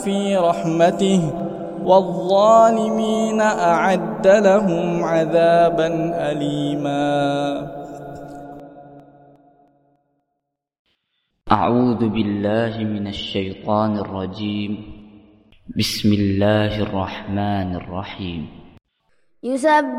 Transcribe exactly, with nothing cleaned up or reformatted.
في رحمته والظالمين أعد لهم عذابا أليما. أعوذ بالله من الشيطان الرجيم. بسم الله الرحمن الرحيم. يسبح